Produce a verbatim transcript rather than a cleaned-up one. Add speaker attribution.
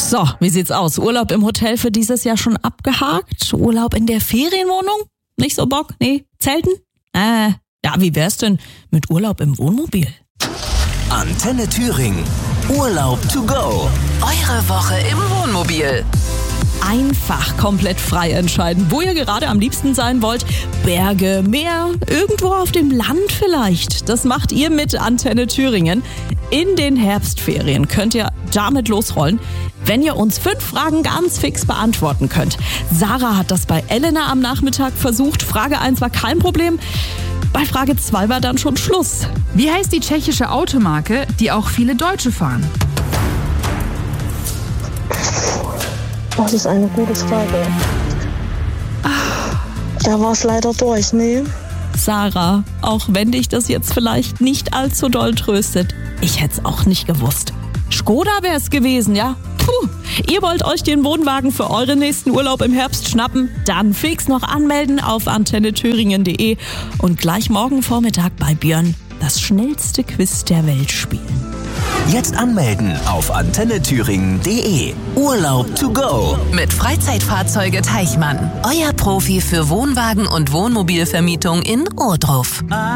Speaker 1: So, wie sieht's aus? Urlaub im Hotel für dieses Jahr schon abgehakt? Urlaub in der Ferienwohnung? Nicht so Bock? Nee? Zelten? Äh, ja, wie wär's denn mit Urlaub im Wohnmobil?
Speaker 2: Antenne Thüringen. Urlaub to go.
Speaker 3: Eure Woche im Wohnmobil.
Speaker 1: Einfach komplett frei entscheiden, wo ihr gerade am liebsten sein wollt. Berge, Meer, irgendwo auf dem Land vielleicht. Das macht ihr mit Antenne Thüringen. In den Herbstferien könnt ihr damit losrollen, wenn ihr uns fünf Fragen ganz fix beantworten könnt. Sarah hat das bei Elena am Nachmittag versucht. Frage eins war kein Problem. Bei Frage zwei war dann schon Schluss.
Speaker 4: Wie heißt die tschechische Automarke, die auch viele Deutsche fahren?
Speaker 5: Das ist eine gute Frage. Da war es leider durch, ne?
Speaker 1: Sarah, auch wenn dich das jetzt vielleicht nicht allzu doll tröstet, ich hätte es auch nicht gewusst. Skoda wäre es gewesen, ja? Puh. Ihr wollt euch den Wohnwagen für euren nächsten Urlaub im Herbst schnappen? Dann fix noch anmelden auf antenne thüringen punkt de und gleich morgen Vormittag bei Björn das schnellste Quiz der Welt spielen.
Speaker 2: Jetzt anmelden auf antenne thüringen punkt de. Urlaub to go.
Speaker 3: Mit Freizeitfahrzeuge Teichmann. Euer Profi für Wohnwagen und Wohnmobilvermietung in Ohrdruf.